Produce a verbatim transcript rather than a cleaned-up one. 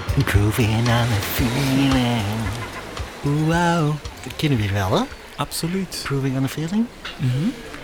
Grooving on a feeling. Wow. Dat kennen we wel, hè? Absoluut. Grooving on a feeling. Mhm.